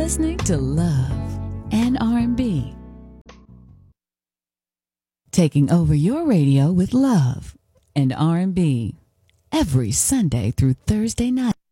listening to Love and R&B. Taking over your radio with Love and R&B every Sunday through Thursday night.